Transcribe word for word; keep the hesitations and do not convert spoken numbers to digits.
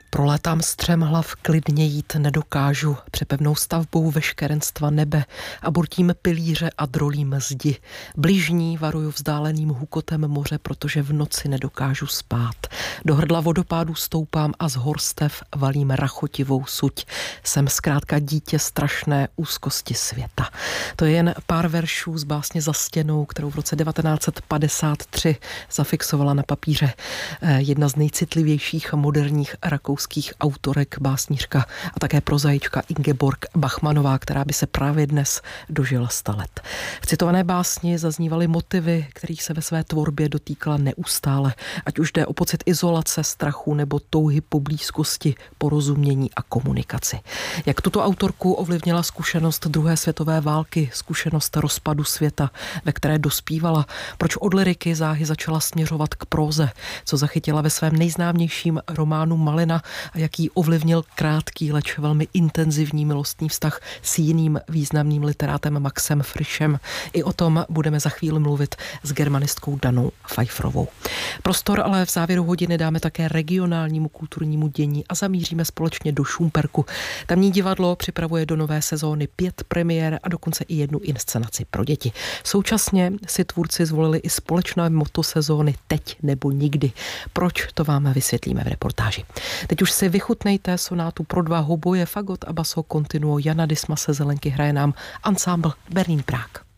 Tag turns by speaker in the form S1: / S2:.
S1: Prolétám střem hlav, klidně jít nedokážu, přepevnou stavbou veškerenstva nebe a bortím pilíře a drolím zdi. Bližní varuju vzdáleným hukotem moře, protože v noci nedokážu spát. Do hrdla vodopádu stoupám a z horstev valím rachotivou suť. Jsem zkrátka dítě strašné úzkosti světa. To je jen pár veršů z básně Za stěnou, kterou v roce devatenáct set padesát tři zafixovala na papíře jedna z nejcitlivějších moderních rakouských autorek, básnířka a také prozaička Ingeborg Bachmannová, která by se právě dnes dožila sta let. V citované básni zaznívaly motivy, kterých se ve své tvorbě dotýkala neustále, ať už jde o pocit izolace, strachu nebo touhy po blízkosti, porozumění a komunikaci. Jak tuto autorku ovlivnila zkušenost druhé světové války, zkušenost rozpadu světa, ve které dospívala, proč od lyriky záhy začala směřovat k próze, co zachytila ve svém nejznámějším románu Malina a jaký ovlivnil krátký, leč velmi intenzivní milostný vztah s jiným významným literátem Maxem Frischem. I o tom budeme za chvíli mluvit s germanistkou Danou Pfeifferovou. Prostor ale v závěru hodiny dáme také regionálnímu kulturnímu dění a zamíříme společně do Šumperku. Tamní divadlo připravuje do nové sezóny pět premiér a dokonce i jednu inscenaci pro děti. Současně si tvůrci zvolili i společné motto sezóny Teď nebo nikdy. Proč, to vám vysvětlíme v reportáži. Teď už si vychutnejte sonátu pro dva, hoboje, fagot a basso continuo Jana Dismase z Zelenky, hraje nám ansámbl Berlín Prague.